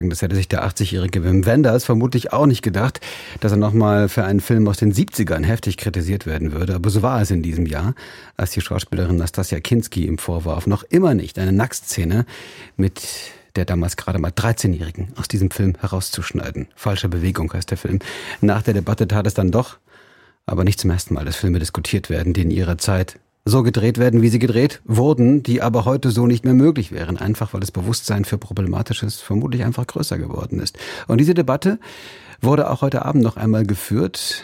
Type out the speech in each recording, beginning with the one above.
Das hätte sich der 80-jährige Wim Wenders vermutlich auch nicht gedacht, dass er nochmal für einen Film aus den 70ern heftig kritisiert werden würde. Aber so war es in diesem Jahr, als die Schauspielerin Nastassja Kinski ihm vorwarf, noch immer nicht eine Nacktszene mit der damals gerade mal 13-Jährigen aus diesem Film herauszuschneiden. Falsche Bewegung heißt der Film. Nach der Debatte tat es dann doch, aber nicht zum ersten Mal, dass Filme diskutiert werden, die in ihrer Zeit so gedreht werden, wie sie gedreht wurden, die aber heute so nicht mehr möglich wären, einfach weil das Bewusstsein für Problematisches vermutlich einfach größer geworden ist. Und diese Debatte wurde auch heute Abend noch einmal geführt.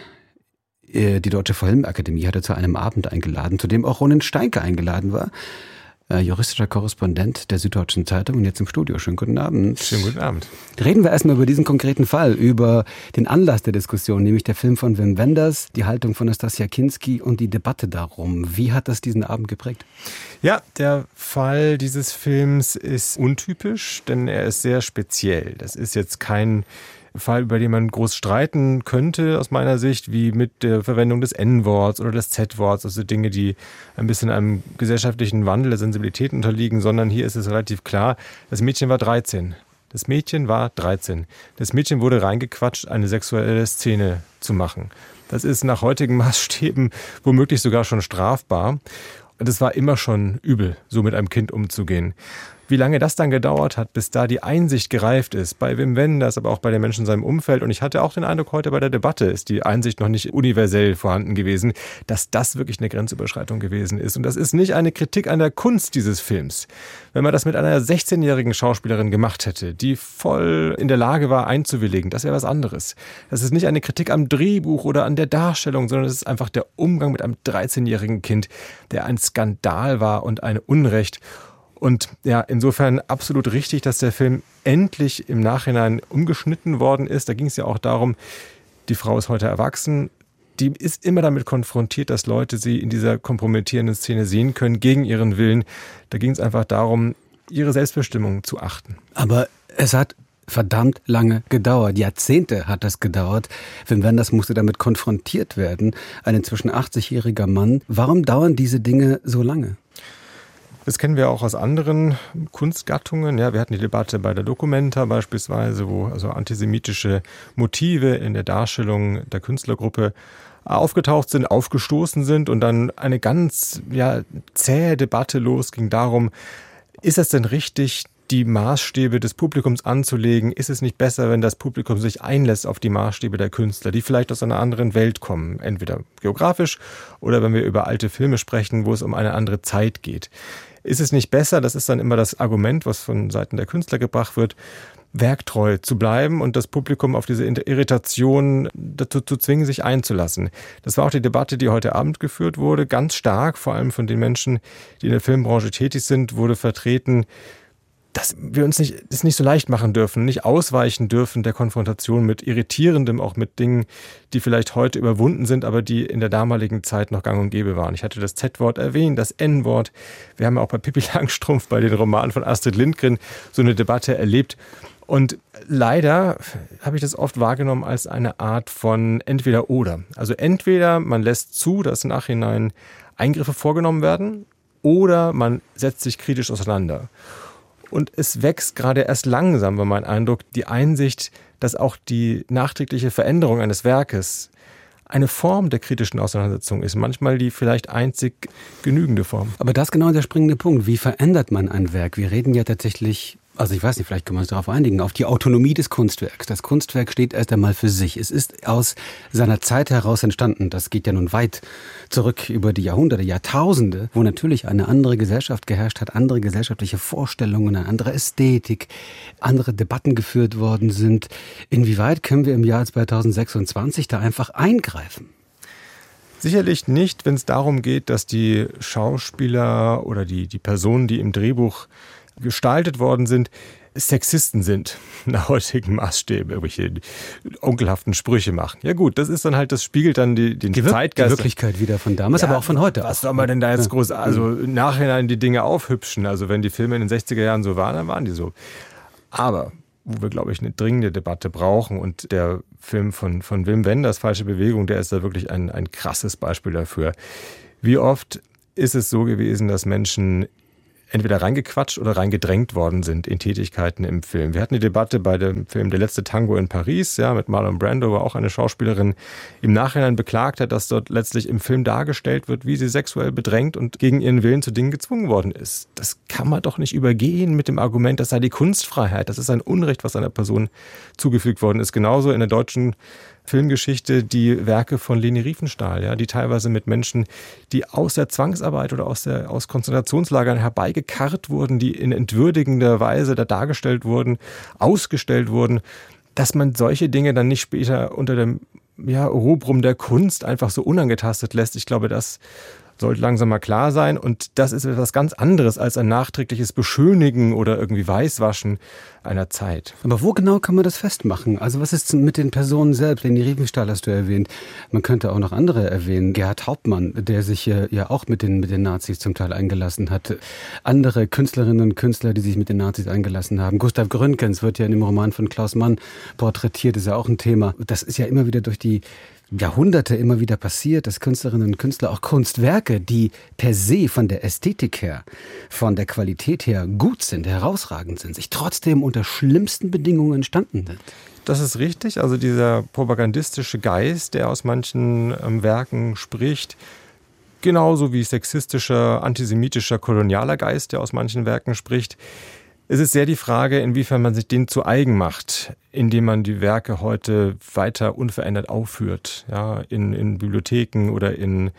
Die Deutsche Filmakademie hatte zu einem Abend eingeladen, zu dem auch Ronen Steinke eingeladen war, juristischer Korrespondent der Süddeutschen Zeitung und jetzt im Studio. Schönen guten Abend. Schönen guten Abend. Reden wir erstmal über diesen konkreten Fall, über den Anlass der Diskussion, nämlich der Film von Wim Wenders, die Haltung von Nastassja Kinski und die Debatte darum. Wie hat das diesen Abend geprägt? Ja, der Fall dieses Films ist untypisch, denn er ist sehr speziell. Das ist jetzt kein Fall, über den man groß streiten könnte, aus meiner Sicht, wie mit der Verwendung des N-Worts oder des Z-Worts, also Dinge, die ein bisschen einem gesellschaftlichen Wandel der Sensibilität unterliegen, sondern hier ist es relativ klar, das Mädchen war 13. Das Mädchen war 13. Das Mädchen wurde reingequatscht, eine sexuelle Szene zu machen. Das ist nach heutigen Maßstäben womöglich sogar schon strafbar. Und es war immer schon übel, so mit einem Kind umzugehen. Wie lange das dann gedauert hat, bis da die Einsicht gereift ist, bei Wim Wenders, aber auch bei den Menschen in seinem Umfeld. Und ich hatte auch den Eindruck, heute bei der Debatte ist die Einsicht noch nicht universell vorhanden gewesen, dass das wirklich eine Grenzüberschreitung gewesen ist. Und das ist nicht eine Kritik an der Kunst dieses Films. Wenn man das mit einer 16-jährigen Schauspielerin gemacht hätte, die voll in der Lage war, einzuwilligen, das wäre was anderes. Das ist nicht eine Kritik am Drehbuch oder an der Darstellung, sondern es ist einfach der Umgang mit einem 13-jährigen Kind, der ein Skandal war und ein Unrecht. Und ja, insofern absolut richtig, dass der Film endlich im Nachhinein umgeschnitten worden ist. Da ging es ja auch darum, die Frau ist heute erwachsen. Die ist immer damit konfrontiert, dass Leute sie in dieser kompromittierenden Szene sehen können, gegen ihren Willen. Da ging es einfach darum, ihre Selbstbestimmung zu achten. Aber es hat verdammt lange gedauert. Jahrzehnte hat das gedauert. Wim Wenders musste damit konfrontiert werden. Ein inzwischen 80-jähriger Mann. Warum dauern diese Dinge so lange? Das kennen wir auch aus anderen Kunstgattungen. Ja, wir hatten die Debatte bei der Documenta beispielsweise, wo also antisemitische Motive in der Darstellung der Künstlergruppe aufgetaucht sind, aufgestoßen sind und dann eine ganz zähe Debatte losging darum, ist es denn richtig, die Maßstäbe des Publikums anzulegen? Ist es nicht besser, wenn das Publikum sich einlässt auf die Maßstäbe der Künstler, die vielleicht aus einer anderen Welt kommen, entweder geografisch oder wenn wir über alte Filme sprechen, wo es um eine andere Zeit geht? Ist es nicht besser, das ist dann immer das Argument, was von Seiten der Künstler gebracht wird, werktreu zu bleiben und das Publikum auf diese Irritation dazu zu zwingen, sich einzulassen? Das war auch die Debatte, die heute Abend geführt wurde. Ganz stark, vor allem von den Menschen, die in der Filmbranche tätig sind, wurde vertreten, dass wir uns es nicht so leicht machen dürfen, nicht ausweichen dürfen der Konfrontation mit Irritierendem, auch mit Dingen, die vielleicht heute überwunden sind, aber die in der damaligen Zeit noch gang und gäbe waren. Ich hatte das Z-Wort erwähnt, das N-Wort. Wir haben ja auch bei Pippi Langstrumpf, bei den Romanen von Astrid Lindgren so eine Debatte erlebt. Und leider habe ich das oft wahrgenommen als eine Art von Entweder-Oder. Also entweder man lässt zu, dass im Nachhinein Eingriffe vorgenommen werden, oder man setzt sich kritisch auseinander. Und es wächst gerade erst langsam, war mein Eindruck, die Einsicht, dass auch die nachträgliche Veränderung eines Werkes eine Form der kritischen Auseinandersetzung ist. Manchmal die vielleicht einzig genügende Form. Aber das ist genau der springende Punkt. Wie verändert man ein Werk? Wir reden ja tatsächlich, also ich weiß nicht, vielleicht können wir uns darauf einigen, auf die Autonomie des Kunstwerks. Das Kunstwerk steht erst einmal für sich. Es ist aus seiner Zeit heraus entstanden. Das geht ja nun weit zurück über die Jahrhunderte, Jahrtausende, wo natürlich eine andere Gesellschaft geherrscht hat, andere gesellschaftliche Vorstellungen, eine andere Ästhetik, andere Debatten geführt worden sind. Inwieweit können wir im Jahr 2026 da einfach eingreifen? Sicherlich nicht, wenn es darum geht, dass die Schauspieler oder die Personen, die im Drehbuch gestaltet worden sind, Sexisten sind, nach heutigen Maßstäben, irgendwelche onkelhaften Sprüche machen. Ja gut, das ist dann halt, das spiegelt dann den Zeitgeist. Die Wirklichkeit wieder von damals, aber auch von heute. Was soll man denn da jetzt groß, also im Nachhinein die Dinge aufhübschen? Also wenn die Filme in den 60er Jahren so waren, dann waren die so. Aber wo wir, glaube ich, eine dringende Debatte brauchen, und der Film von Wim Wenders, Falsche Bewegung, der ist da wirklich ein krasses Beispiel dafür. Wie oft ist es so gewesen, dass Menschen entweder reingequatscht oder reingedrängt worden sind in Tätigkeiten im Film. Wir hatten die Debatte bei dem Film Der letzte Tango in Paris, ja, mit Marlon Brando, wo auch eine Schauspielerin im Nachhinein beklagt hat, dass dort letztlich im Film dargestellt wird, wie sie sexuell bedrängt und gegen ihren Willen zu Dingen gezwungen worden ist. Das kann man doch nicht übergehen mit dem Argument, das sei die Kunstfreiheit. Das ist ein Unrecht, was einer Person zugefügt worden ist. Genauso in der deutschen Filmgeschichte die Werke von Leni Riefenstahl, ja, die teilweise mit Menschen, die aus der Zwangsarbeit oder aus Konzentrationslagern herbeigekarrt wurden, die in entwürdigender Weise da dargestellt wurden, ausgestellt wurden, dass man solche Dinge dann nicht später unter dem Rubrum der Kunst einfach so unangetastet lässt. Ich glaube, das sollte langsam mal klar sein. Und das ist etwas ganz anderes als ein nachträgliches Beschönigen oder irgendwie Weißwaschen einer Zeit. Aber wo genau kann man das festmachen? Also was ist mit den Personen selbst? Leni Riefenstahl hast du erwähnt. Man könnte auch noch andere erwähnen. Gerhard Hauptmann, der sich ja auch mit den Nazis zum Teil eingelassen hat. Andere Künstlerinnen und Künstler, die sich mit den Nazis eingelassen haben. Gustav Gründgens wird ja in dem Roman von Klaus Mann porträtiert, ist ja auch ein Thema. Das ist ja immer wieder durch die Jahrhunderte immer wieder passiert, dass Künstlerinnen und Künstler auch Kunstwerke, die per se von der Ästhetik her, von der Qualität her gut sind, herausragend sind, sich trotzdem unter schlimmsten Bedingungen entstanden sind. Das ist richtig. Also dieser propagandistische Geist, der aus manchen Werken spricht, genauso wie sexistischer, antisemitischer, kolonialer Geist, der aus manchen Werken spricht. Es ist sehr die Frage, inwiefern man sich den zu eigen macht, indem man die Werke heute weiter unverändert aufführt, ja, in Bibliotheken oder in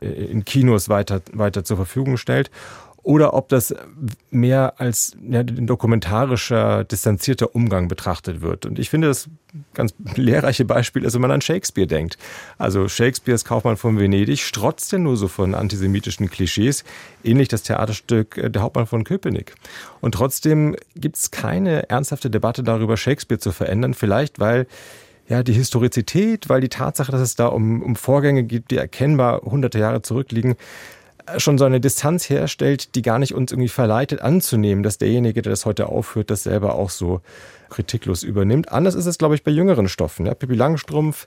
Kinos weiter zur Verfügung stellt. Oder ob das mehr als ein dokumentarischer, distanzierter Umgang betrachtet wird. Und ich finde, das ganz lehrreiche Beispiel ist, wenn man an Shakespeare denkt. Also Shakespeares Kaufmann von Venedig strotzt ja nur so von antisemitischen Klischees, ähnlich das Theaterstück Der Hauptmann von Köpenick. Und trotzdem gibt es keine ernsthafte Debatte darüber, Shakespeare zu verändern. Vielleicht, weil die Historizität, weil die Tatsache, dass es da um Vorgänge gibt, die erkennbar hunderte Jahre zurückliegen, schon so eine Distanz herstellt, die gar nicht uns irgendwie verleitet anzunehmen, dass derjenige, der das heute aufführt, das selber auch so kritiklos übernimmt. Anders ist es, glaube ich, bei jüngeren Stoffen. Ja, Pippi Langstrumpf,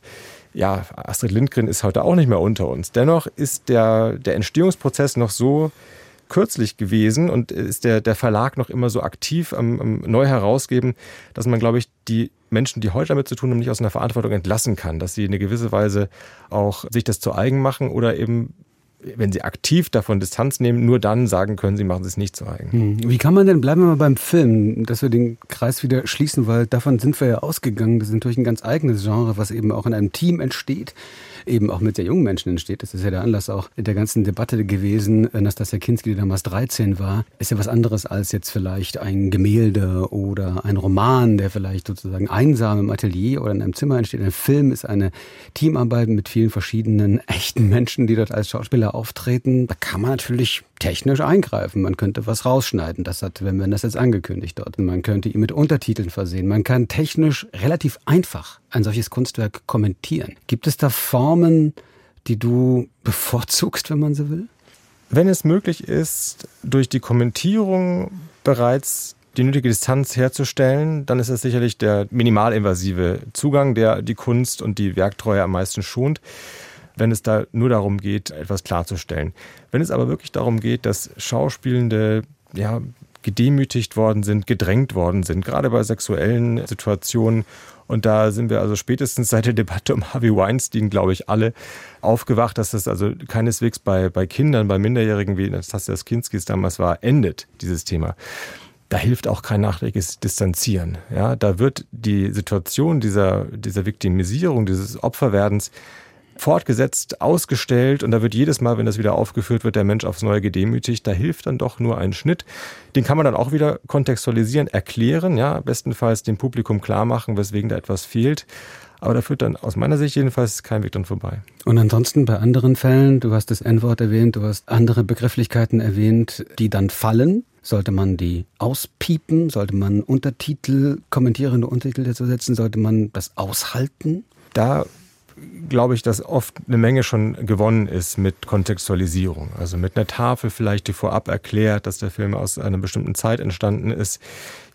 Astrid Lindgren ist heute auch nicht mehr unter uns. Dennoch ist der Entstehungsprozess noch so kürzlich gewesen und ist der Verlag noch immer so aktiv am neu herausgeben, dass man, glaube ich, die Menschen, die heute damit zu tun haben, nicht aus einer Verantwortung entlassen kann, dass sie in eine gewisse Weise auch sich das zu eigen machen oder eben, wenn sie aktiv davon Distanz nehmen, nur dann sagen können, sie machen es nicht zu eigen. Wie kann man denn, bleiben wir mal beim Film, dass wir den Kreis wieder schließen, weil davon sind wir ja ausgegangen. Das ist natürlich ein ganz eigenes Genre, was eben auch in einem Team entsteht, eben auch mit sehr jungen Menschen entsteht. Das ist ja der Anlass auch der ganzen Debatte gewesen. Nastassja Kinski, die damals 13 war, ist ja was anderes als jetzt vielleicht ein Gemälde oder ein Roman, der vielleicht sozusagen einsam im Atelier oder in einem Zimmer entsteht. Ein Film ist eine Teamarbeit mit vielen verschiedenen echten Menschen, die dort als Schauspieler auftreten. Da kann man natürlich technisch eingreifen. Man könnte was rausschneiden. Das hat Wim Wenders jetzt angekündigt dort. Man könnte ihn mit Untertiteln versehen. Man kann technisch relativ einfach ein solches Kunstwerk kommentieren. Gibt es da Formen, die du bevorzugst, wenn man so will? Wenn es möglich ist, durch die Kommentierung bereits die nötige Distanz herzustellen, dann ist das sicherlich der minimalinvasive Zugang, der die Kunst und die Werktreue am meisten schont, wenn es da nur darum geht, etwas klarzustellen. Wenn es aber wirklich darum geht, dass Schauspielende gedemütigt worden sind, gedrängt worden sind, gerade bei sexuellen Situationen. Und da sind wir also spätestens seit der Debatte um Harvey Weinstein, glaube ich, alle aufgewacht, dass das also keineswegs bei Kindern, bei Minderjährigen, wie Nastassja Kinski es damals war, endet, dieses Thema. Da hilft auch kein nachträgliches Distanzieren. Ja, da wird die Situation dieser Viktimisierung, dieses Opferwerdens fortgesetzt, ausgestellt und da wird jedes Mal, wenn das wieder aufgeführt wird, der Mensch aufs Neue gedemütigt. Da hilft dann doch nur ein Schnitt. Den kann man dann auch wieder kontextualisieren, erklären, bestenfalls dem Publikum klar machen, weswegen da etwas fehlt. Aber da führt dann aus meiner Sicht jedenfalls kein Weg dran vorbei. Und ansonsten bei anderen Fällen, du hast das N-Wort erwähnt, du hast andere Begrifflichkeiten erwähnt, die dann fallen. Sollte man die auspiepen? Sollte man kommentierende Untertitel dazu setzen? Sollte man das aushalten? Da glaube ich, dass oft eine Menge schon gewonnen ist mit Kontextualisierung. Also mit einer Tafel vielleicht, die vorab erklärt, dass der Film aus einer bestimmten Zeit entstanden ist.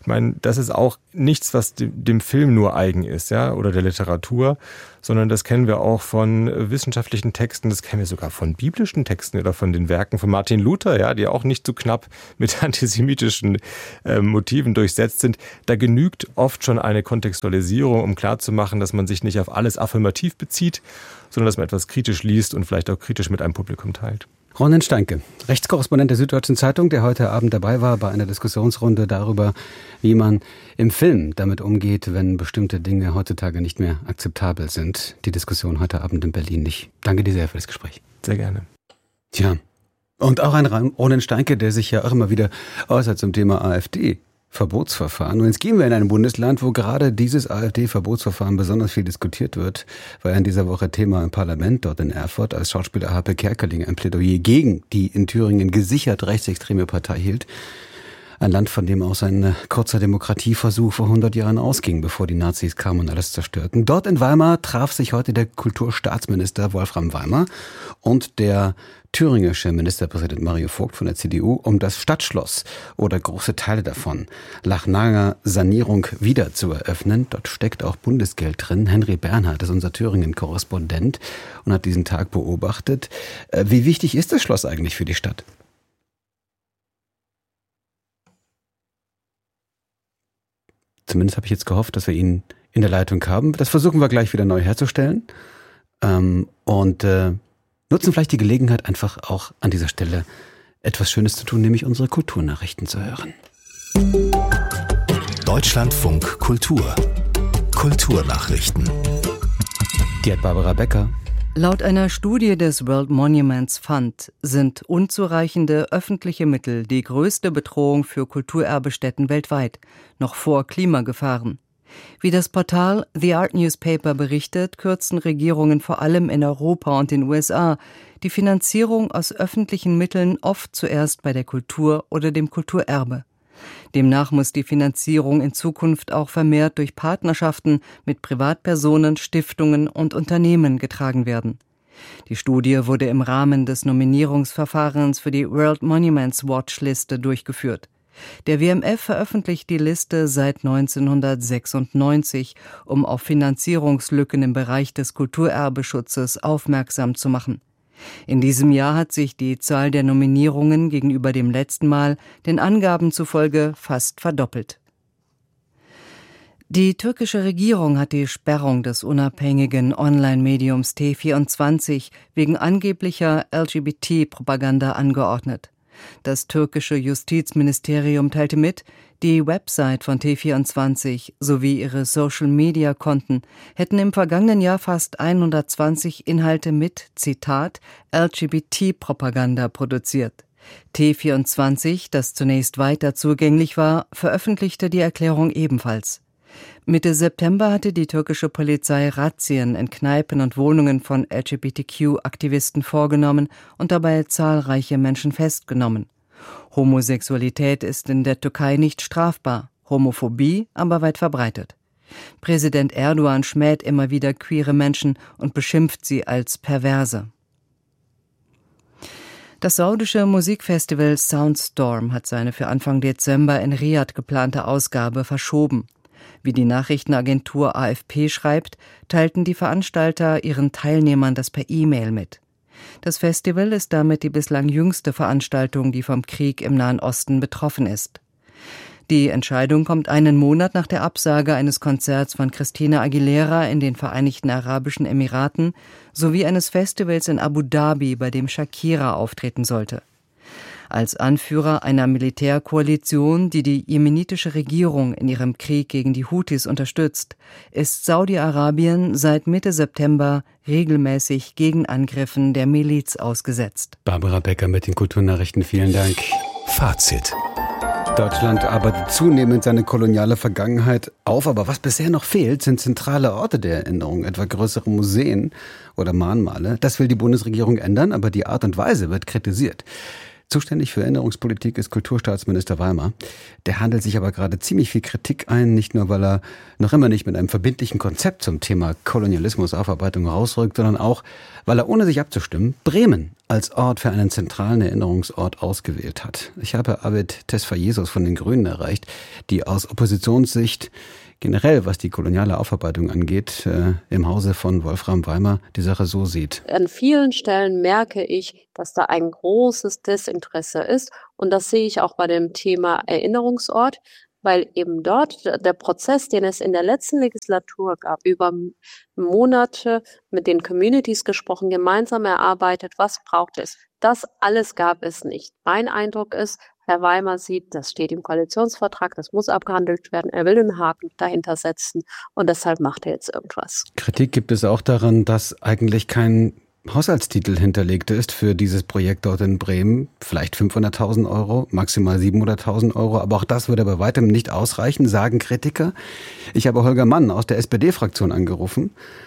Ich meine, das ist auch nichts, was dem Film nur eigen ist, ja, oder der Literatur, sondern das kennen wir auch von wissenschaftlichen Texten, das kennen wir sogar von biblischen Texten oder von den Werken von Martin Luther, ja, die auch nicht so knapp mit antisemitischen Motiven durchsetzt sind. Da genügt oft schon eine Kontextualisierung, um klarzumachen, dass man sich nicht auf alles affirmativ bezieht, sondern dass man etwas kritisch liest und vielleicht auch kritisch mit einem Publikum teilt. Ronen Steinke, Rechtskorrespondent der Süddeutschen Zeitung, der heute Abend dabei war bei einer Diskussionsrunde darüber, wie man im Film damit umgeht, wenn bestimmte Dinge heutzutage nicht mehr akzeptabel sind. Die Diskussion heute Abend in Berlin. Ich danke dir sehr für das Gespräch. Sehr gerne. Tja, und auch ein Ronen Steinke, der sich ja auch immer wieder äußert zum Thema AfD. Verbotsverfahren. Und jetzt gehen wir in ein Bundesland, wo gerade dieses AfD-Verbotsverfahren besonders viel diskutiert wird, war in dieser Woche Thema im Parlament, dort in Erfurt, als Schauspieler Harpe Kerkeling ein Plädoyer gegen die in Thüringen gesichert rechtsextreme Partei hielt. Ein Land, von dem aus ein kurzer Demokratieversuch vor 100 Jahren ausging, bevor die Nazis kamen und alles zerstörten. Dort in Weimar traf sich heute der Kulturstaatsminister Wolfram Weimar und der thüringische Ministerpräsident Mario Vogt von der CDU, um das Stadtschloss oder große Teile davon nach langer Sanierung wieder zu eröffnen. Dort steckt auch Bundesgeld drin. Henry Bernhard ist unser Thüringen-Korrespondent und hat diesen Tag beobachtet. Wie wichtig ist das Schloss eigentlich für die Stadt? Zumindest habe ich jetzt gehofft, dass wir ihn in der Leitung haben. Das versuchen wir gleich wieder neu herzustellen. Nutzen vielleicht die Gelegenheit, einfach auch an dieser Stelle etwas Schönes zu tun, nämlich unsere Kulturnachrichten zu hören. Deutschlandfunk Kultur. Kulturnachrichten. Die hat Barbara Becker. Laut einer Studie des World Monuments Fund sind unzureichende öffentliche Mittel die größte Bedrohung für Kulturerbestätten weltweit, noch vor Klimagefahren. Wie das Portal The Art Newspaper berichtet, kürzen Regierungen vor allem in Europa und den USA die Finanzierung aus öffentlichen Mitteln oft zuerst bei der Kultur oder dem Kulturerbe. Demnach muss die Finanzierung in Zukunft auch vermehrt durch Partnerschaften mit Privatpersonen, Stiftungen und Unternehmen getragen werden. Die Studie wurde im Rahmen des Nominierungsverfahrens für die World Monuments Watch Liste durchgeführt. Der WMF veröffentlicht die Liste seit 1996, um auf Finanzierungslücken im Bereich des Kulturerbeschutzes aufmerksam zu machen. In diesem Jahr hat sich die Zahl der Nominierungen gegenüber dem letzten Mal den Angaben zufolge fast verdoppelt. Die türkische Regierung hat die Sperrung des unabhängigen Online-Mediums T24 wegen angeblicher LGBT-Propaganda angeordnet. Das türkische Justizministerium teilte mit, die Website von T24 sowie ihre Social-Media-Konten hätten im vergangenen Jahr fast 120 Inhalte mit, Zitat, LGBT-Propaganda produziert. T24, das zunächst weiter zugänglich war, veröffentlichte die Erklärung ebenfalls. Mitte September hatte die türkische Polizei Razzien in Kneipen und Wohnungen von LGBTQ-Aktivisten vorgenommen und dabei zahlreiche Menschen festgenommen. Homosexualität ist in der Türkei nicht strafbar, Homophobie aber weit verbreitet. Präsident Erdogan schmäht immer wieder queere Menschen und beschimpft sie als Perverse. Das saudische Musikfestival Soundstorm hat seine für Anfang Dezember in Riad geplante Ausgabe verschoben. Wie die Nachrichtenagentur AFP schreibt, teilten die Veranstalter ihren Teilnehmern das per E-Mail mit. Das Festival ist damit die bislang jüngste Veranstaltung, die vom Krieg im Nahen Osten betroffen ist. Die Entscheidung kommt einen Monat nach der Absage eines Konzerts von Christina Aguilera in den Vereinigten Arabischen Emiraten sowie eines Festivals in Abu Dhabi, bei dem Shakira auftreten sollte. Als Anführer einer Militärkoalition, die die jemenitische Regierung in ihrem Krieg gegen die Houthis unterstützt, ist Saudi-Arabien seit Mitte September regelmäßig Gegenangriffen der Miliz ausgesetzt. Barbara Becker mit den Kulturnachrichten, vielen Dank. Fazit. Deutschland arbeitet zunehmend seine koloniale Vergangenheit auf, aber was bisher noch fehlt, sind zentrale Orte der Erinnerung, etwa größere Museen oder Mahnmale. Das will die Bundesregierung ändern, aber die Art und Weise wird kritisiert. Zuständig für Erinnerungspolitik ist Kulturstaatsminister Weimar. Der handelt sich aber gerade ziemlich viel Kritik ein, nicht nur, weil er noch immer nicht mit einem verbindlichen Konzept zum Thema Kolonialismusaufarbeitung rausrückt, sondern auch, weil er, ohne sich abzustimmen, Bremen als Ort für einen zentralen Erinnerungsort ausgewählt hat. Ich habe Arvid Tesfayesus von den Grünen erreicht, die aus Oppositionssicht generell, was die koloniale Aufarbeitung angeht, im Hause von Wolfram Weimar die Sache so sieht. An vielen Stellen merke ich, dass da ein großes Desinteresse ist. Und das sehe ich auch bei dem Thema Erinnerungsort, weil eben dort der Prozess, den es in der letzten Legislatur gab, über Monate mit den Communities gesprochen, gemeinsam erarbeitet, was braucht es. Das alles gab es nicht. Mein Eindruck ist, Herr Weimar sieht, das steht im Koalitionsvertrag, das muss abgehandelt werden. Er will einen Haken dahinter setzen und deshalb macht er jetzt irgendwas. Kritik gibt es auch daran, dass eigentlich kein Haushaltstitel hinterlegt ist für dieses Projekt dort in Bremen. Vielleicht 500.000 Euro, maximal 700.000 Euro. Aber auch das würde bei weitem nicht ausreichen, sagen Kritiker. Ich habe Holger Mann aus der SPD-Fraktion angerufen.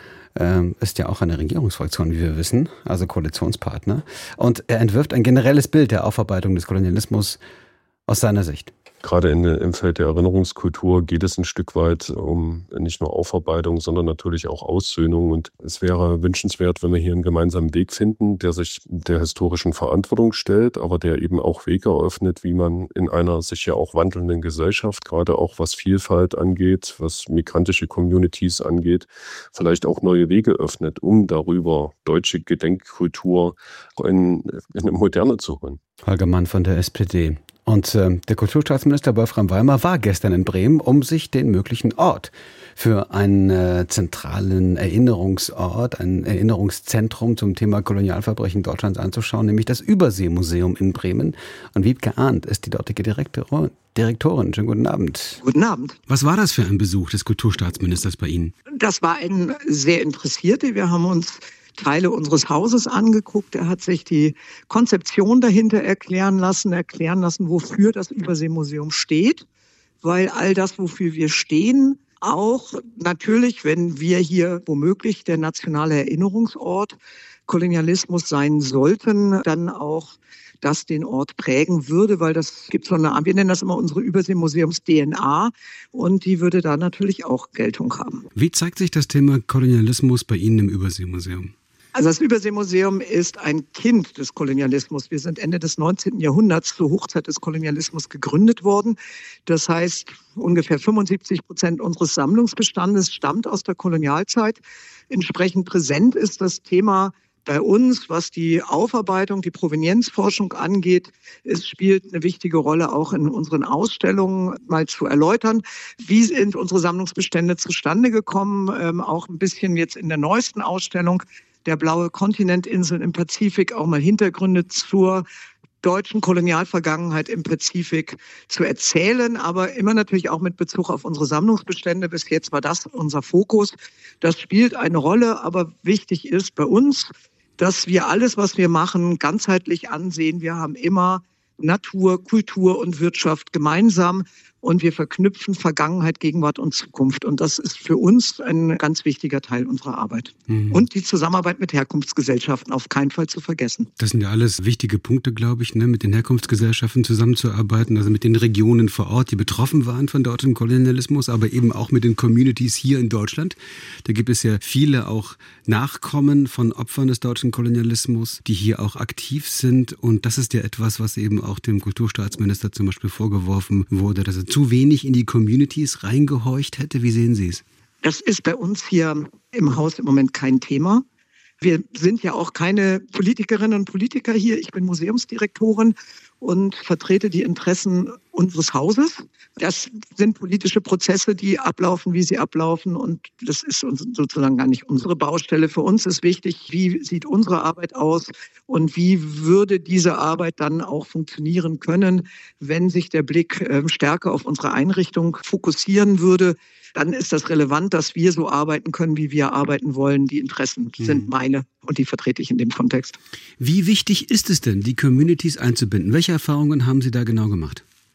Ist ja auch eine Regierungsfraktion, wie wir wissen, also Koalitionspartner. Und er entwirft ein generelles Bild der Aufarbeitung des Kolonialismus aus seiner Sicht. Gerade im Feld der Erinnerungskultur geht es ein Stück weit um nicht nur Aufarbeitung, sondern natürlich auch Aussöhnung. Und es wäre wünschenswert, wenn wir hier einen gemeinsamen Weg finden, der sich der historischen Verantwortung stellt, aber der eben auch Wege eröffnet, wie man in einer sich ja auch wandelnden Gesellschaft, gerade auch was Vielfalt angeht, was migrantische Communities angeht, vielleicht auch neue Wege öffnet, um darüber deutsche Gedenkkultur in eine Moderne zu holen. Holger Mann von der SPD. Und der Kulturstaatsminister Wolfram Weimar war gestern in Bremen, um sich den möglichen Ort für einen zentralen Erinnerungsort, ein Erinnerungszentrum zum Thema Kolonialverbrechen Deutschlands anzuschauen, nämlich das Überseemuseum in Bremen. Und Wiebke Arndt ist die dortige Direktorin. Schönen guten Abend. Guten Abend. Was war das für ein Besuch des Kulturstaatsministers bei Ihnen? Das war ein sehr Interessierter. Wir haben uns Teile unseres Hauses angeguckt. Er hat sich die Konzeption dahinter erklären lassen, wofür das Überseemuseum steht. Weil all das, wofür wir stehen, auch natürlich, wenn wir hier womöglich der nationale Erinnerungsort Kolonialismus sein sollten, dann auch das den Ort prägen würde, weil das gibt so eine, wir nennen das immer unsere Überseemuseums-DNA und die würde da natürlich auch Geltung haben. Wie zeigt sich das Thema Kolonialismus bei Ihnen im Überseemuseum? Also das Überseemuseum ist ein Kind des Kolonialismus. Wir sind Ende des 19. Jahrhunderts zur Hochzeit des Kolonialismus gegründet worden. Das heißt, ungefähr 75% unseres Sammlungsbestandes stammt aus der Kolonialzeit. Entsprechend präsent ist das Thema bei uns, was die Aufarbeitung, die Provenienzforschung angeht. Es spielt eine wichtige Rolle auch in unseren Ausstellungen mal zu erläutern. Wie sind unsere Sammlungsbestände zustande gekommen? Auch ein bisschen jetzt in der neuesten Ausstellung der blaue Kontinentinseln im Pazifik auch mal Hintergründe zur deutschen Kolonialvergangenheit im Pazifik zu erzählen, aber immer natürlich auch mit Bezug auf unsere Sammlungsbestände. Bis jetzt war das unser Fokus. Das spielt eine Rolle, aber wichtig ist bei uns, dass wir alles, was wir machen, ganzheitlich ansehen. Wir haben immer Natur, Kultur und Wirtschaft gemeinsam und wir verknüpfen Vergangenheit, Gegenwart und Zukunft. Und das ist für uns ein ganz wichtiger Teil unserer Arbeit. Und die Zusammenarbeit mit Herkunftsgesellschaften auf keinen Fall zu vergessen. Das sind ja alles wichtige Punkte, glaube ich, mit den Herkunftsgesellschaften zusammenzuarbeiten, also mit den Regionen vor Ort, die betroffen waren von deutschem Kolonialismus, aber eben auch mit den Communities hier in Deutschland. Da gibt es ja viele auch Nachkommen von Opfern des deutschen Kolonialismus, die hier auch aktiv sind. Und das ist ja etwas, was eben auch dem Kulturstaatsminister zum Beispiel vorgeworfen wurde, dass er zu wenig in die Communities reingehorcht hätte. Wie sehen Sie es? Das ist bei uns hier im Haus im Moment kein Thema. Wir sind ja auch keine Politikerinnen und Politiker hier. Ich bin Museumsdirektorin und vertrete die Interessen unseres Hauses. Das sind politische Prozesse, die ablaufen, wie sie ablaufen. Und das ist sozusagen gar nicht unsere Baustelle. Für uns ist wichtig, wie sieht unsere Arbeit aus und wie würde diese Arbeit dann auch funktionieren können, wenn sich der Blick stärker auf unsere Einrichtung fokussieren würde. Dann ist das relevant, dass wir so arbeiten können, wie wir arbeiten wollen. Die Interessen sind meine und die vertrete ich in dem Kontext. Wie wichtig ist es denn, die Communities einzubinden? Welche Erfahrungen haben Sie da genau gemacht?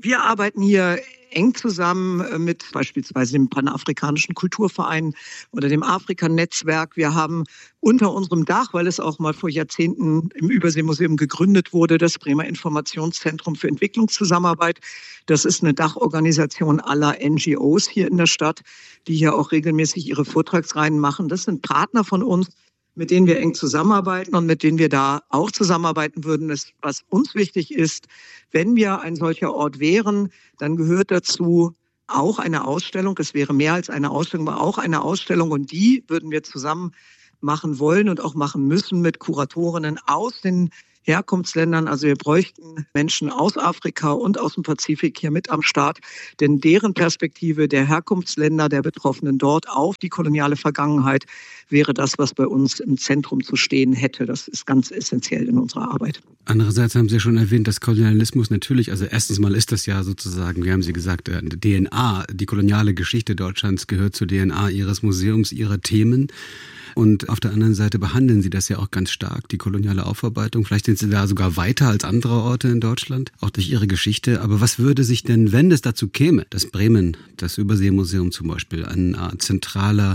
Wir arbeiten hier eng zusammen mit beispielsweise dem Panafrikanischen Kulturverein oder dem Afrika-Netzwerk. Wir haben unter unserem Dach, weil es auch mal vor Jahrzehnten im Überseemuseum gegründet wurde, das Bremer Informationszentrum für Entwicklungszusammenarbeit. Das ist eine Dachorganisation aller NGOs hier in der Stadt, die hier auch regelmäßig ihre Vortragsreihen machen. Das sind Partner von uns, mit denen wir eng zusammenarbeiten und mit denen wir da auch zusammenarbeiten würden. Was uns wichtig ist, wenn wir ein solcher Ort wären, dann gehört dazu auch eine Ausstellung. Es wäre mehr als eine Ausstellung, aber auch eine Ausstellung. Und die würden wir zusammen machen wollen und auch machen müssen mit Kuratorinnen aus den Herkunftsländern. Also wir bräuchten Menschen aus Afrika und aus dem Pazifik hier mit am Start, denn deren Perspektive der Herkunftsländer, der Betroffenen dort auf die koloniale Vergangenheit wäre das, was bei uns im Zentrum zu stehen hätte. Das ist ganz essentiell in unserer Arbeit. Andererseits haben Sie schon erwähnt, dass Kolonialismus natürlich, also erstens mal ist das ja sozusagen, wie haben Sie gesagt, DNA, die koloniale Geschichte Deutschlands gehört zur DNA Ihres Museums, Ihrer Themen. Und auf der anderen Seite behandeln Sie das ja auch ganz stark, die koloniale Aufarbeitung. Vielleicht sind Sie da sogar weiter als andere Orte in Deutschland, auch durch Ihre Geschichte. Aber was würde sich denn, wenn es dazu käme, dass Bremen, das Überseemuseum zum Beispiel, ein Art zentraler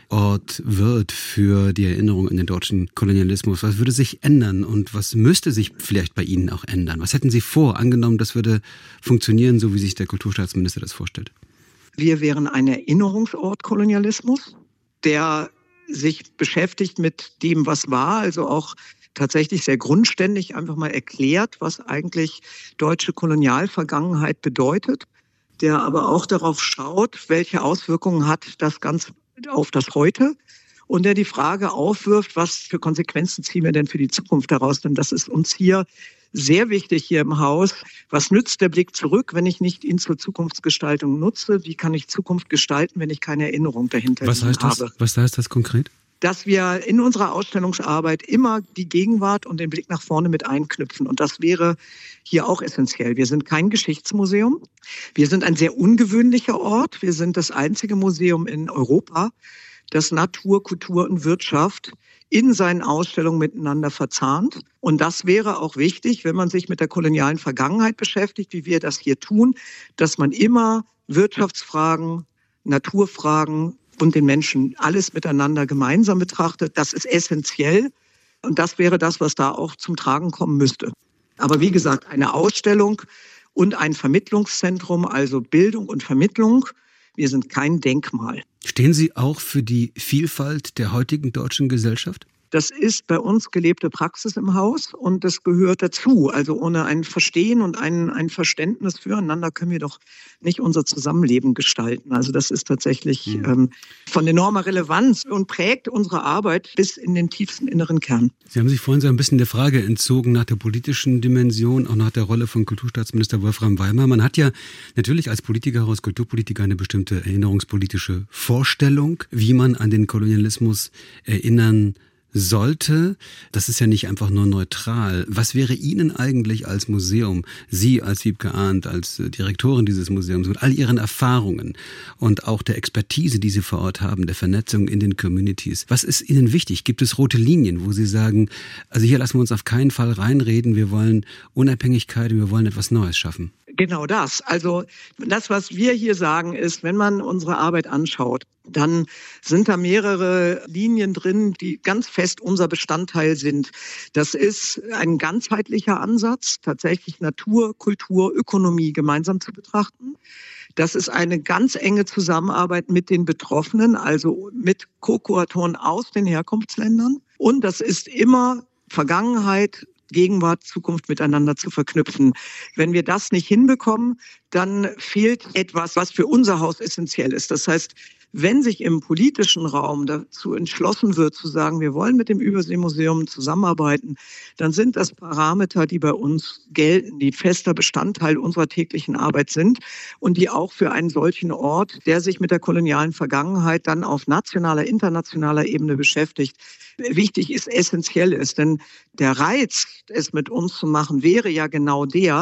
Ort wird für die Erinnerung an den deutschen Kolonialismus, was würde sich ändern und was müsste sich vielleicht bei Ihnen auch ändern? Was hätten Sie vor, angenommen, das würde funktionieren, so wie sich der Kulturstaatsminister das vorstellt? Wir wären ein Erinnerungsort Kolonialismus, der sich beschäftigt mit dem, was war, also auch tatsächlich sehr grundständig einfach mal erklärt, was eigentlich deutsche Kolonialvergangenheit bedeutet, der aber auch darauf schaut, welche Auswirkungen hat das Ganze auf das Heute und der die Frage aufwirft, was für Konsequenzen ziehen wir denn für die Zukunft daraus, denn das ist uns hier sehr wichtig hier im Haus. Was nützt der Blick zurück, wenn ich nicht ihn zur Zukunftsgestaltung nutze? Wie kann ich Zukunft gestalten, wenn ich keine Erinnerung dahinter habe? Was heißt das konkret? Dass wir in unserer Ausstellungsarbeit immer die Gegenwart und den Blick nach vorne mit einknüpfen. Und das wäre hier auch essentiell. Wir sind kein Geschichtsmuseum. Wir sind ein sehr ungewöhnlicher Ort. Wir sind das einzige Museum in Europa, das Natur, Kultur und Wirtschaft in seinen Ausstellungen miteinander verzahnt. Und das wäre auch wichtig, wenn man sich mit der kolonialen Vergangenheit beschäftigt, wie wir das hier tun, dass man immer Wirtschaftsfragen, Naturfragen und den Menschen alles miteinander gemeinsam betrachtet. Das ist essentiell. Und das wäre das, was da auch zum Tragen kommen müsste. Aber wie gesagt, eine Ausstellung und ein Vermittlungszentrum, also Bildung und Vermittlung. Wir sind kein Denkmal. Stehen Sie auch für die Vielfalt der heutigen deutschen Gesellschaft? Das ist bei uns gelebte Praxis im Haus und das gehört dazu. Also ohne ein Verstehen und ein Verständnis füreinander können wir doch nicht unser Zusammenleben gestalten. Also das ist tatsächlich von enormer Relevanz und prägt unsere Arbeit bis in den tiefsten inneren Kern. Sie haben sich vorhin so ein bisschen der Frage entzogen nach der politischen Dimension, auch nach der Rolle von Kulturstaatsminister Wolfram Weimar. Man hat ja natürlich als Politiker, als Kulturpolitiker eine bestimmte erinnerungspolitische Vorstellung, wie man an den Kolonialismus erinnern sollte. Das ist ja nicht einfach nur neutral. Was wäre Ihnen eigentlich als Museum, Sie als Wiebke Arndt, als Direktorin dieses Museums, mit all Ihren Erfahrungen und auch der Expertise, die Sie vor Ort haben, der Vernetzung in den Communities, was ist Ihnen wichtig? Gibt es rote Linien, wo Sie sagen, also hier lassen wir uns auf keinen Fall reinreden, wir wollen Unabhängigkeit, wir wollen etwas Neues schaffen? Genau das. Also das, was wir hier sagen, ist, wenn man unsere Arbeit anschaut, dann sind da mehrere Linien drin, die ganz fest unser Bestandteil sind. Das ist ein ganzheitlicher Ansatz, tatsächlich Natur, Kultur, Ökonomie gemeinsam zu betrachten. Das ist eine ganz enge Zusammenarbeit mit den Betroffenen, also mit Co-Kuratoren aus den Herkunftsländern. Und das ist immer Vergangenheit, Gegenwart, Zukunft miteinander zu verknüpfen. Wenn wir das nicht hinbekommen, dann fehlt etwas, was für unser Haus essentiell ist. Das heißt, wenn sich im politischen Raum dazu entschlossen wird, zu sagen, wir wollen mit dem Überseemuseum zusammenarbeiten, dann sind das Parameter, die bei uns gelten, die fester Bestandteil unserer täglichen Arbeit sind und die auch für einen solchen Ort, der sich mit der kolonialen Vergangenheit dann auf nationaler, internationaler Ebene beschäftigt, wichtig ist, essentiell ist. Denn der Reiz, es mit uns zu machen, wäre ja genau der,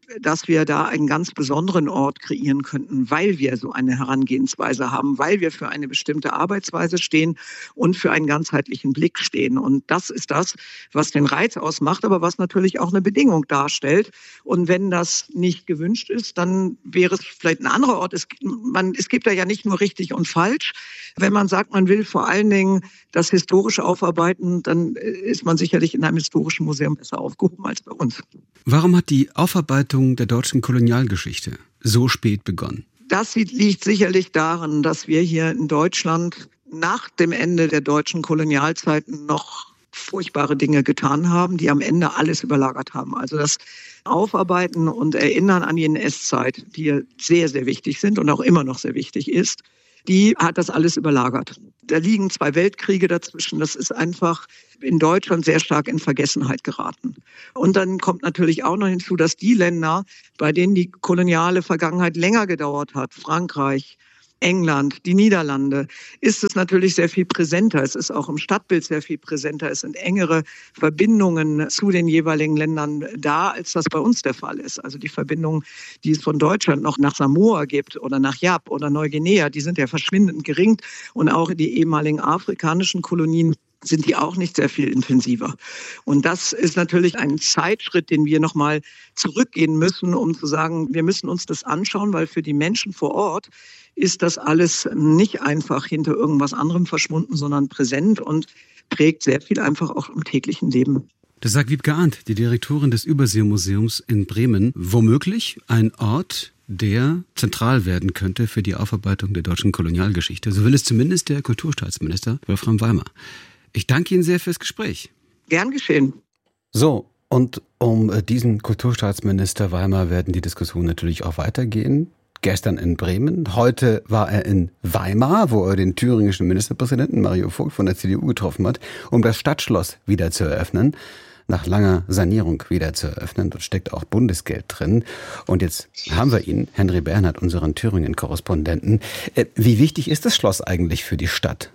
dass wir da einen ganz besonderen Ort kreieren könnten, weil wir so eine Herangehensweise haben, weil wir für eine bestimmte Arbeitsweise stehen und für einen ganzheitlichen Blick stehen. Und das ist das, was den Reiz ausmacht, aber was natürlich auch eine Bedingung darstellt. Und wenn das nicht gewünscht ist, dann wäre es vielleicht ein anderer Ort. Es gibt da ja nicht nur richtig und falsch. Wenn man sagt, man will vor allen Dingen das historisch aufarbeiten, dann ist man sicherlich in einem historischen Museum besser aufgehoben als bei uns. Warum hat die Aufarbeitung der deutschen Kolonialgeschichte so spät begonnen? Das liegt sicherlich daran, dass wir hier in Deutschland nach dem Ende der deutschen Kolonialzeiten noch furchtbare Dinge getan haben, die am Ende alles überlagert haben. Also das Aufarbeiten und Erinnern an die NS-Zeit, die sehr, sehr wichtig sind und auch immer noch sehr wichtig ist, die hat das alles überlagert. Da liegen 2 Weltkriege dazwischen. Das ist einfach in Deutschland sehr stark in Vergessenheit geraten. Und dann kommt natürlich auch noch hinzu, dass die Länder, bei denen die koloniale Vergangenheit länger gedauert hat, Frankreich, England, die Niederlande, ist es natürlich sehr viel präsenter. Es ist auch im Stadtbild sehr viel präsenter. Es sind engere Verbindungen zu den jeweiligen Ländern da, als das bei uns der Fall ist. Also die Verbindungen, die es von Deutschland noch nach Samoa gibt oder nach Yap oder Neuguinea, die sind ja verschwindend gering. Und auch die ehemaligen afrikanischen Kolonien sind die auch nicht sehr viel intensiver. Und das ist natürlich ein Zeitschritt, den wir nochmal zurückgehen müssen, um zu sagen, wir müssen uns das anschauen, weil für die Menschen vor Ort ist das alles nicht einfach hinter irgendwas anderem verschwunden, sondern präsent und prägt sehr viel einfach auch im täglichen Leben. Das sagt Wiebke Arndt, die Direktorin des Überseemuseums in Bremen. Womöglich ein Ort, der zentral werden könnte für die Aufarbeitung der deutschen Kolonialgeschichte. So will es zumindest der Kulturstaatsminister Wolfram Weimer. Ich danke Ihnen sehr fürs Gespräch. Gern geschehen. So, und um diesen Kulturstaatsminister Weimer werden die Diskussionen natürlich auch weitergehen. Gestern in Bremen, heute war er in Weimar, wo er den thüringischen Ministerpräsidenten Mario Vogt von der CDU getroffen hat, um das Stadtschloss wieder zu eröffnen. Nach langer Sanierung wieder zu eröffnen. Dort steckt auch Bundesgeld drin. Und jetzt haben wir ihn, Henry Bernhard, unseren Thüringen-Korrespondenten. Wie wichtig ist das Schloss eigentlich für die Stadt?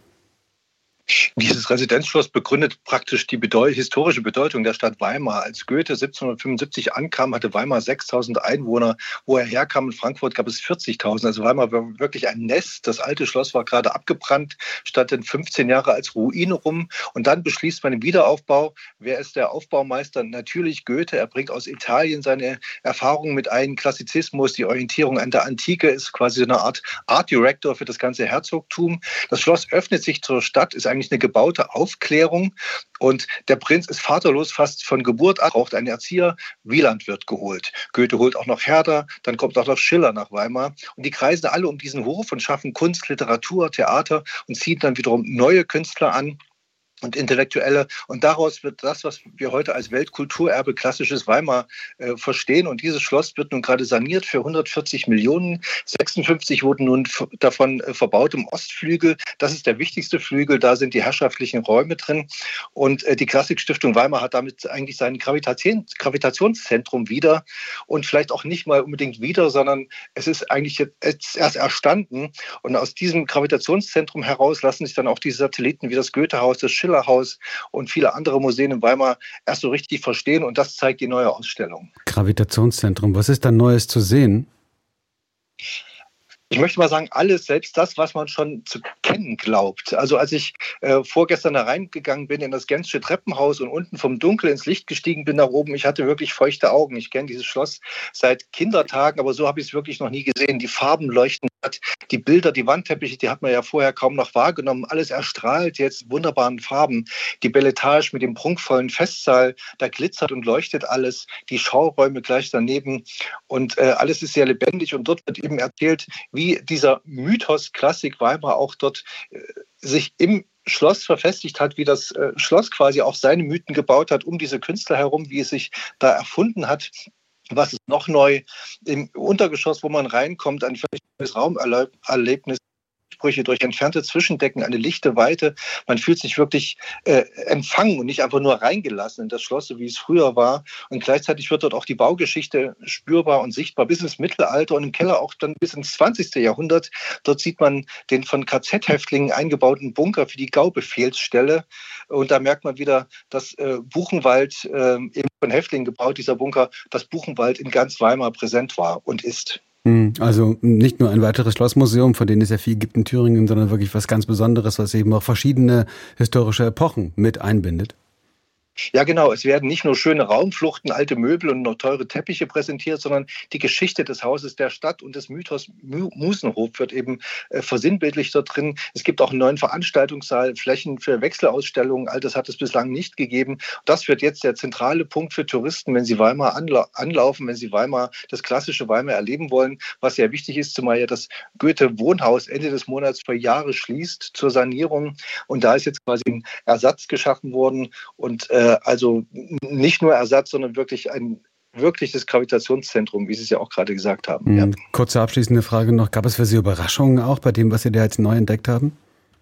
Dieses Residenzschloss begründet praktisch die historische Bedeutung der Stadt Weimar. Als Goethe 1775 ankam, hatte Weimar 6.000 Einwohner. Wo er herkam, in Frankfurt gab es 40.000. Also Weimar war wirklich ein Nest. Das alte Schloss war gerade abgebrannt, stand dann 15 Jahre als Ruine rum. Und dann beschließt man den Wiederaufbau. Wer ist der Aufbaumeister? Natürlich Goethe. Er bringt aus Italien seine Erfahrungen mit ein. Klassizismus, die Orientierung an der Antike, ist quasi so eine Art Art Director für das ganze Herzogtum. Das Schloss öffnet sich zur Stadt, ist eigentlich eine gebaute Aufklärung und der Prinz ist vaterlos fast von Geburt an, braucht einen Erzieher, Wieland wird geholt. Goethe holt auch noch Herder, dann kommt auch noch Schiller nach Weimar und die kreisen alle um diesen Hof und schaffen Kunst, Literatur, Theater und ziehen dann wiederum neue Künstler an und Intellektuelle. Und daraus wird das, was wir heute als Weltkulturerbe klassisches Weimar verstehen. Und dieses Schloss wird nun gerade saniert für 140 Millionen. 56 wurden nun davon verbaut im Ostflügel. Das ist der wichtigste Flügel. Da sind die herrschaftlichen Räume drin. Und die Klassikstiftung Weimar hat damit eigentlich sein Gravitationszentrum wieder. Und vielleicht auch nicht mal unbedingt wieder, sondern es ist eigentlich jetzt erst erstanden. Und aus diesem Gravitationszentrum heraus lassen sich dann auch die Satelliten wie das Goethehaus, das Schillerhaus und viele andere Museen in Weimar erst so richtig verstehen. Und das zeigt die neue Ausstellung. Gravitationszentrum, was ist da Neues zu sehen? Ich möchte mal sagen, alles, selbst das, was man schon zu kennen glaubt. Also als ich vorgestern da reingegangen bin in das Gensche Treppenhaus und unten vom Dunkel ins Licht gestiegen bin nach oben, ich hatte wirklich feuchte Augen. Ich kenne dieses Schloss seit Kindertagen, aber so habe ich es wirklich noch nie gesehen. Die Farben leuchten, die Bilder, die Wandteppiche, die hat man ja vorher kaum noch wahrgenommen. Alles erstrahlt jetzt wunderbaren Farben. Die Beletage mit dem prunkvollen Festsaal, da glitzert und leuchtet alles. Die Schauräume gleich daneben und alles ist sehr lebendig und dort wird eben erzählt, wie dieser Mythos Klassik Weimar auch dort sich im Schloss verfestigt hat, wie das Schloss quasi auch seine Mythen gebaut hat um diese Künstler herum, wie es sich da erfunden hat. Was ist noch neu? Im Untergeschoss, wo man reinkommt, ein völlig neues Raumerlebnis. Durchbrüche, durch entfernte Zwischendecken, eine lichte Weite. Man fühlt sich wirklich empfangen und nicht einfach nur reingelassen in das Schloss, so wie es früher war. Und gleichzeitig wird dort auch die Baugeschichte spürbar und sichtbar bis ins Mittelalter und im Keller auch dann bis ins 20. Jahrhundert. Dort sieht man den von KZ-Häftlingen eingebauten Bunker für die Gaubefehlsstelle. Und da merkt man wieder, dass Buchenwald, eben von Häftlingen gebaut, dieser Bunker, dass Buchenwald in ganz Weimar präsent war und ist. Also nicht nur ein weiteres Schlossmuseum, von denen es ja viel gibt in Thüringen, sondern wirklich was ganz Besonderes, was eben auch verschiedene historische Epochen mit einbindet. Ja, genau. Es werden nicht nur schöne Raumfluchten, alte Möbel und noch teure Teppiche präsentiert, sondern die Geschichte des Hauses der Stadt und des Mythos Musenhof wird eben versinnbildlicht dort drin. Es gibt auch einen neuen Veranstaltungssaal, Flächen für Wechselausstellungen. All das hat es bislang nicht gegeben. Das wird jetzt der zentrale Punkt für Touristen, wenn sie Weimar anlaufen, wenn sie Weimar, das klassische Weimar erleben wollen. Was sehr wichtig ist, zumal ja das Goethe-Wohnhaus Ende des Monats für Jahre schließt zur Sanierung. Und da ist jetzt quasi ein Ersatz geschaffen worden und also nicht nur Ersatz, sondern wirklich ein wirkliches Gravitationszentrum, wie Sie es ja auch gerade gesagt haben. Ja. Kurze abschließende Frage noch. Gab es für Sie Überraschungen auch bei dem, was Sie da jetzt neu entdeckt haben?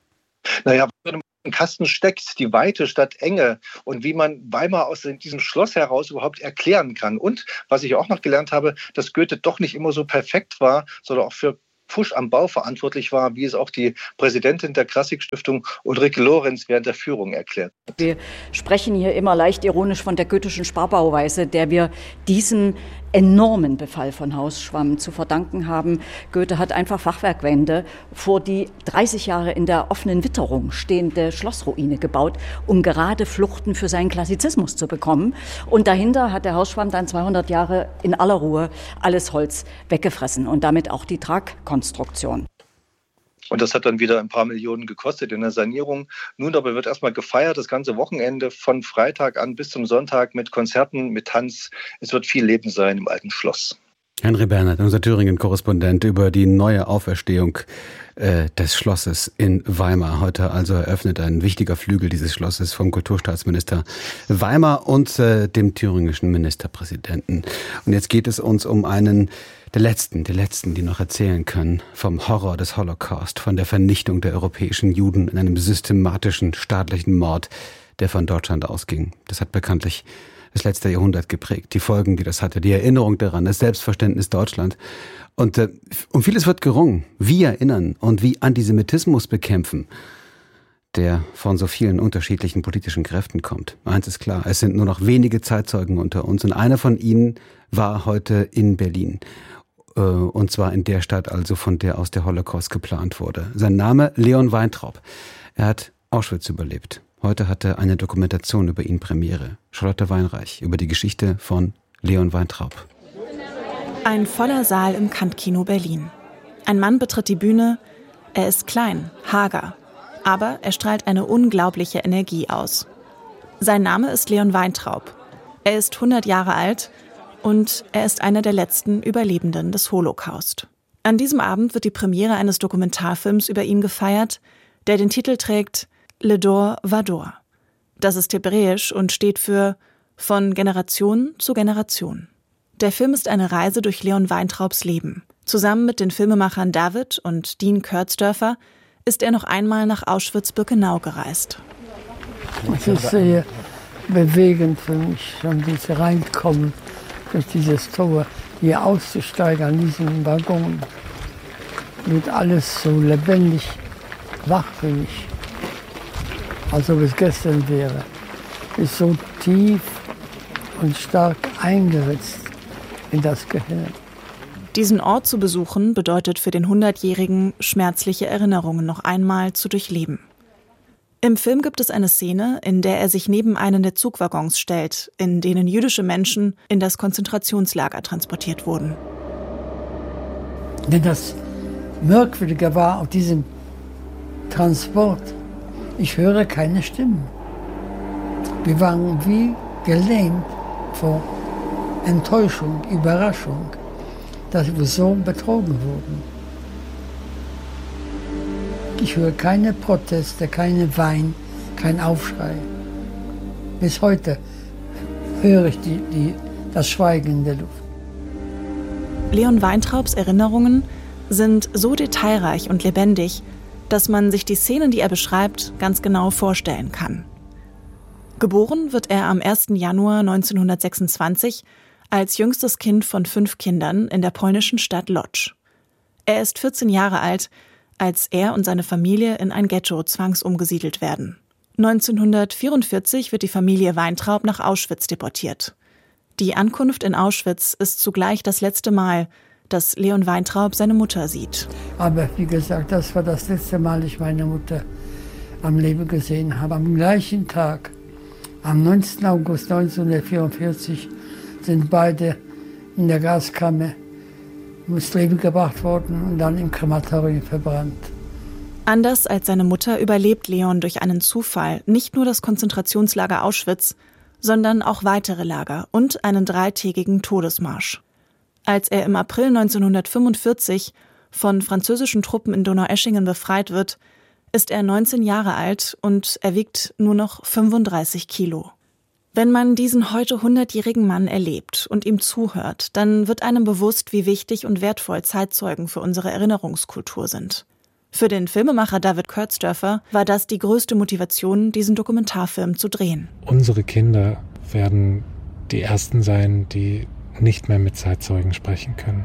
Naja, was im Kasten steckt, die Weite statt Enge und wie man Weimar aus diesem Schloss heraus überhaupt erklären kann. Und was ich auch noch gelernt habe, dass Goethe doch nicht immer so perfekt war, sondern auch für Pfusch am Bau verantwortlich war, wie es auch die Präsidentin der Klassik-Stiftung Ulrike Lorenz während der Führung erklärt hat. Wir sprechen hier immer leicht ironisch von der goethischen Sparbauweise, der wir diesen enormen Befall von Hausschwamm zu verdanken haben. Goethe hat einfach Fachwerkwände vor die 30 Jahre in der offenen Witterung stehende Schlossruine gebaut, um gerade Fluchten für seinen Klassizismus zu bekommen. Und dahinter hat der Hausschwamm dann 200 Jahre in aller Ruhe alles Holz weggefressen und damit auch die Tragkonstruktion. Und das hat dann wieder ein paar Millionen gekostet in der Sanierung. Nun aber wird erstmal gefeiert, das ganze Wochenende von Freitag an bis zum Sonntag mit Konzerten, mit Tanz. Es wird viel Leben sein im alten Schloss. Henry Bernhard, unser Thüringen-Korrespondent, über die neue Auferstehung des Schlosses in Weimar. Heute also eröffnet ein wichtiger Flügel dieses Schlosses vom Kulturstaatsminister Weimar und dem thüringischen Ministerpräsidenten. Und jetzt geht es uns um einen der letzten, die noch erzählen können vom Horror des Holocaust, von der Vernichtung der europäischen Juden in einem systematischen staatlichen Mord, der von Deutschland ausging. Das hat bekanntlich das letzte Jahrhundert geprägt. Die Folgen, die das hatte, die Erinnerung daran, das Selbstverständnis Deutschland. Und um vieles wird gerungen. Wie erinnern und wie Antisemitismus bekämpfen, der von so vielen unterschiedlichen politischen Kräften kommt. Eins ist klar, es sind nur noch wenige Zeitzeugen unter uns und einer von ihnen war heute in Berlin. Und zwar in der Stadt, also von der aus der Holocaust geplant wurde. Sein Name Leon Weintraub. Er hat Auschwitz überlebt. Heute hatte eine Dokumentation über ihn Premiere. Charlotte Weinreich über die Geschichte von Leon Weintraub. Ein voller Saal im Kant-Kino Berlin. Ein Mann betritt die Bühne. Er ist klein, hager, aber er strahlt eine unglaubliche Energie aus. Sein Name ist Leon Weintraub. Er ist 100 Jahre alt und er ist einer der letzten Überlebenden des Holocaust. An diesem Abend wird die Premiere eines Dokumentarfilms über ihn gefeiert, der den Titel trägt Le Dor Vador. Das ist hebräisch und steht für von Generation zu Generation. Der Film ist eine Reise durch Leon Weintraubs Leben. Zusammen mit den Filmemachern David und Dean Kurzdörfer ist er noch einmal nach Auschwitz-Birkenau gereist. Es ist sehr bewegend für mich, schon diese reinkommen durch dieses Tor, hier auszusteigen an diesem Waggon. Wird alles so lebendig, wach für mich, als ob es gestern wäre. Ist so tief und stark eingeritzt in das Gehirn. Diesen Ort zu besuchen bedeutet für den 100-Jährigen, schmerzliche Erinnerungen noch einmal zu durchleben. Im Film gibt es eine Szene, in der er sich neben einen der Zugwaggons stellt, in denen jüdische Menschen in das Konzentrationslager transportiert wurden. Denn das Merkwürdige war auf diesem Transport, ich höre keine Stimmen. Wir waren wie gelähmt vor Enttäuschung, Überraschung, dass wir so betrogen wurden. Ich höre keine Proteste, keine Wein, kein Aufschrei. Bis heute höre ich das Schweigen in der Luft. Leon Weintraubs Erinnerungen sind so detailreich und lebendig, dass man sich die Szenen, die er beschreibt, ganz genau vorstellen kann. Geboren wird er am 1. Januar 1926 als jüngstes Kind von 5 Kindern in der polnischen Stadt Łódź. Er ist 14 Jahre alt, als er und seine Familie in ein Ghetto zwangsumgesiedelt werden. 1944 wird die Familie Weintraub nach Auschwitz deportiert. Die Ankunft in Auschwitz ist zugleich das letzte Mal, dass Leon Weintraub seine Mutter sieht. Aber wie gesagt, das war das letzte Mal, ich meine Mutter am Leben gesehen habe. Am gleichen Tag, am 19. August 1944, sind beide in der Gaskammer ums Leben gebracht worden und dann im Krematorium verbrannt. Anders als seine Mutter überlebt Leon durch einen Zufall nicht nur das Konzentrationslager Auschwitz, sondern auch weitere Lager und einen 3-tägigen Todesmarsch. Als er im April 1945 von französischen Truppen in Donaueschingen befreit wird, ist er 19 Jahre alt und er wiegt nur noch 35 Kilo. Wenn man diesen heute 100-jährigen Mann erlebt und ihm zuhört, dann wird einem bewusst, wie wichtig und wertvoll Zeitzeugen für unsere Erinnerungskultur sind. Für den Filmemacher David Kurzdörfer war das die größte Motivation, diesen Dokumentarfilm zu drehen. Unsere Kinder werden die Ersten sein, die nicht mehr mit Zeitzeugen sprechen können.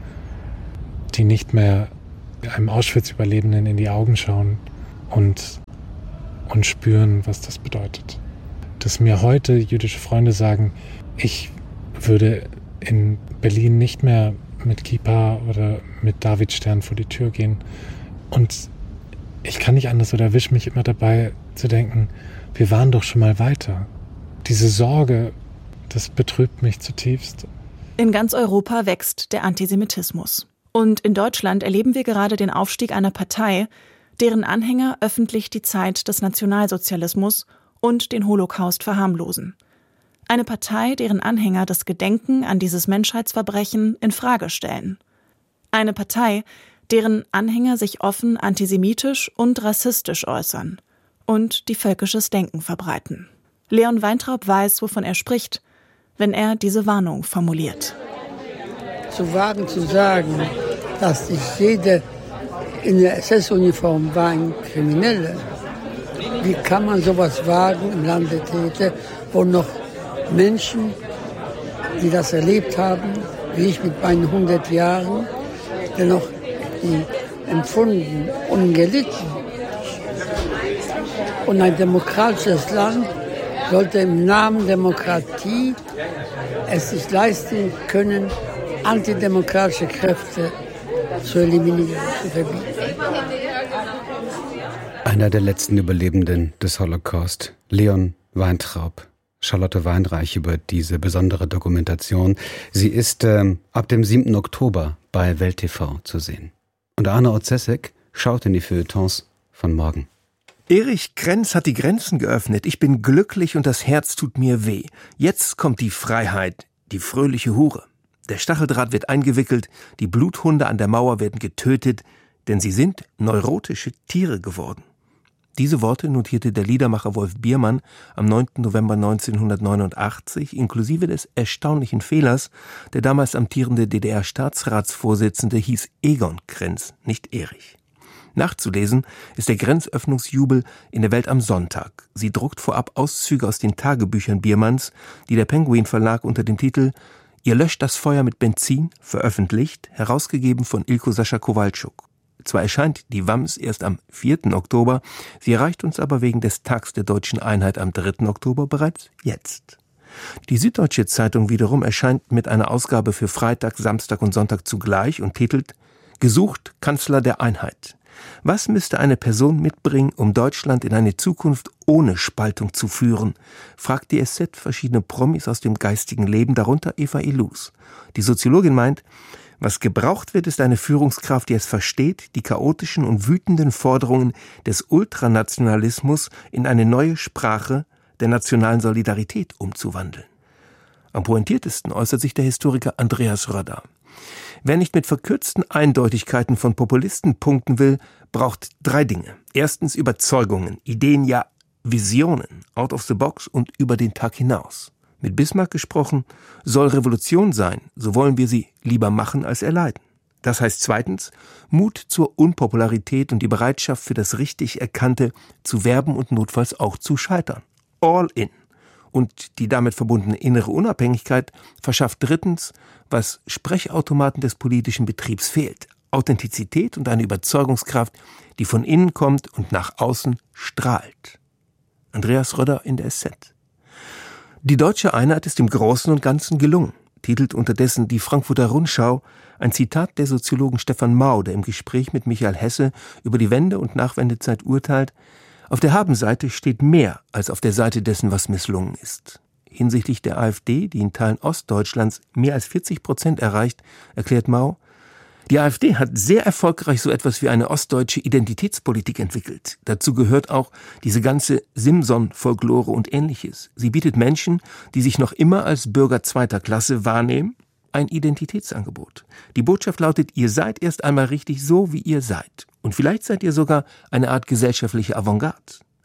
Die nicht mehr einem Auschwitz-Überlebenden in die Augen schauen und spüren, was das bedeutet. Dass mir heute jüdische Freunde sagen, ich würde in Berlin nicht mehr mit Kippa oder mit Davidstern vor die Tür gehen. Und ich kann nicht anders oder erwische mich immer dabei zu denken, wir waren doch schon mal weiter. Diese Sorge, das betrübt mich zutiefst. In ganz Europa wächst der Antisemitismus. Und in Deutschland erleben wir gerade den Aufstieg einer Partei, deren Anhänger öffentlich die Zeit des Nationalsozialismus und den Holocaust verharmlosen. Eine Partei, deren Anhänger das Gedenken an dieses Menschheitsverbrechen in Frage stellen. Eine Partei, deren Anhänger sich offen antisemitisch und rassistisch äußern und die völkisches Denken verbreiten. Leon Weintraub weiß, wovon er spricht, wenn er diese Warnung formuliert. Zu wagen zu sagen, dass nicht jeder in der SS-Uniform war ein Krimineller. Wie kann man sowas wagen im Lande Täter, wo noch Menschen, die das erlebt haben, wie ich mit meinen 100 Jahren, dennoch empfunden und gelitten. Und ein demokratisches Land sollte im Namen Demokratie es sich leisten können, antidemokratische Kräfte zu eliminieren, zu verbieten. Einer der letzten Überlebenden des Holocaust, Leon Weintraub. Charlotte Weinreich über diese besondere Dokumentation. Sie ist ab dem 7. Oktober bei Welt TV zu sehen. Und Arne Otzesek schaut in die Feuilletons von morgen. Erich Krenz hat die Grenzen geöffnet. Ich bin glücklich und das Herz tut mir weh. Jetzt kommt die Freiheit, die fröhliche Hure. Der Stacheldraht wird eingewickelt, die Bluthunde an der Mauer werden getötet, denn sie sind neurotische Tiere geworden. Diese Worte notierte der Liedermacher Wolf Biermann am 9. November 1989, inklusive des erstaunlichen Fehlers, der damals amtierende DDR-Staatsratsvorsitzende hieß Egon Krenz, nicht Erich. Nachzulesen ist der Grenzöffnungsjubel in der Welt am Sonntag. Sie druckt vorab Auszüge aus den Tagebüchern Biermanns, die der Penguin Verlag unter dem Titel »Ihr löscht das Feuer mit Benzin« veröffentlicht, herausgegeben von Ilko Sascha Kowalczuk. Zwar erscheint die Wams erst am 4. Oktober, sie erreicht uns aber wegen des Tags der Deutschen Einheit am 3. Oktober bereits jetzt. Die Süddeutsche Zeitung wiederum erscheint mit einer Ausgabe für Freitag, Samstag und Sonntag zugleich und titelt »Gesucht Kanzler der Einheit«. Was müsste eine Person mitbringen, um Deutschland in eine Zukunft ohne Spaltung zu führen, fragt die SZ verschiedene Promis aus dem geistigen Leben, darunter Eva Illouz. Die Soziologin meint, was gebraucht wird, ist eine Führungskraft, die es versteht, die chaotischen und wütenden Forderungen des Ultranationalismus in eine neue Sprache der nationalen Solidarität umzuwandeln. Am pointiertesten äußert sich der Historiker Andreas Röder. Wer nicht mit verkürzten Eindeutigkeiten von Populisten punkten will, braucht 3 Dinge. Erstens Überzeugungen, Ideen, ja Visionen, out of the box und über den Tag hinaus. Mit Bismarck gesprochen, soll Revolution sein, so wollen wir sie lieber machen als erleiden. Das heißt zweitens, Mut zur Unpopularität und die Bereitschaft für das richtig Erkannte zu werben und notfalls auch zu scheitern. All in. Und die damit verbundene innere Unabhängigkeit verschafft drittens, was Sprechautomaten des politischen Betriebs fehlt. Authentizität und eine Überzeugungskraft, die von innen kommt und nach außen strahlt. Andreas Röder in der SZ. Die deutsche Einheit ist im Großen und Ganzen gelungen, titelt unterdessen die Frankfurter Rundschau, ein Zitat der Soziologen Stefan Mau, der im Gespräch mit Michael Hesse über die Wende- und Nachwendezeit urteilt: Auf der Habenseite steht mehr als auf der Seite dessen, was misslungen ist. Hinsichtlich der AfD, die in Teilen Ostdeutschlands mehr als 40% erreicht, erklärt Mau: Die AfD hat sehr erfolgreich so etwas wie eine ostdeutsche Identitätspolitik entwickelt. Dazu gehört auch diese ganze Simson-Folklore und Ähnliches. Sie bietet Menschen, die sich noch immer als Bürger zweiter Klasse wahrnehmen, ein Identitätsangebot. Die Botschaft lautet: Ihr seid erst einmal richtig so, wie ihr seid. Und vielleicht seid ihr sogar eine Art gesellschaftliche Avantgarde.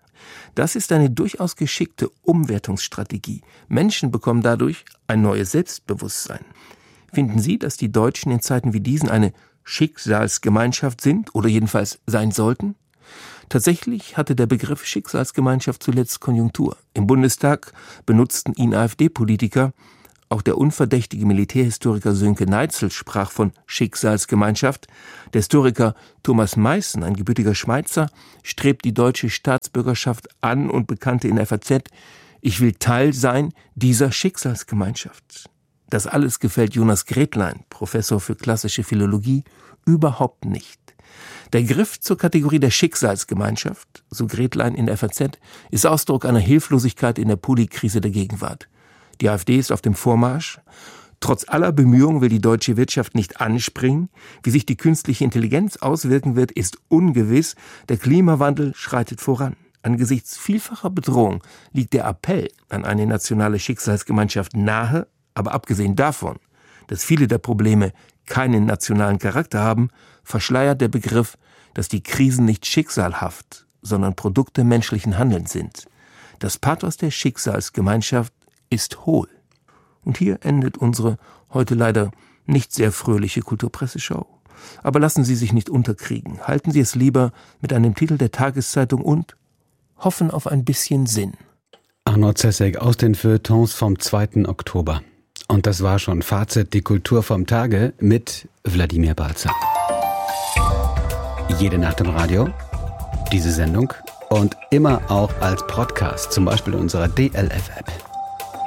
Das ist eine durchaus geschickte Umwertungsstrategie. Menschen bekommen dadurch ein neues Selbstbewusstsein. Finden Sie, dass die Deutschen in Zeiten wie diesen eine Schicksalsgemeinschaft sind oder jedenfalls sein sollten? Tatsächlich hatte der Begriff Schicksalsgemeinschaft zuletzt Konjunktur. Im Bundestag benutzten ihn AfD-Politiker. Auch der unverdächtige Militärhistoriker Sönke Neitzel sprach von Schicksalsgemeinschaft. Der Historiker Thomas Meißen, ein gebürtiger Schweizer, strebt die deutsche Staatsbürgerschaft an und bekannte in der FAZ: Ich will Teil sein dieser Schicksalsgemeinschaft. Das alles gefällt Jonas Gretlein, Professor für klassische Philologie, überhaupt nicht. Der Griff zur Kategorie der Schicksalsgemeinschaft, so Gretlein in der FAZ, ist Ausdruck einer Hilflosigkeit in der Polikrise der Gegenwart. Die AfD ist auf dem Vormarsch. Trotz aller Bemühungen will die deutsche Wirtschaft nicht anspringen. Wie sich die künstliche Intelligenz auswirken wird, ist ungewiss. Der Klimawandel schreitet voran. Angesichts vielfacher Bedrohung liegt der Appell an eine nationale Schicksalsgemeinschaft nahe. Aber abgesehen davon, dass viele der Probleme keinen nationalen Charakter haben, verschleiert der Begriff, dass die Krisen nicht schicksalhaft, sondern Produkte menschlichen Handelns sind. Das Pathos der Schicksalsgemeinschaft ist hohl. Und hier endet unsere heute leider nicht sehr fröhliche Kulturpresseschau. Aber lassen Sie sich nicht unterkriegen. Halten Sie es lieber mit einem Titel der Tageszeitung und hoffen auf ein bisschen Sinn. Arno Zessek aus den Feuilletons vom 2. Oktober. Und das war schon Fazit, die Kultur vom Tage mit Wladimir Balzer. Jede Nacht im Radio, diese Sendung und immer auch als Podcast, zum Beispiel in unserer DLF-App.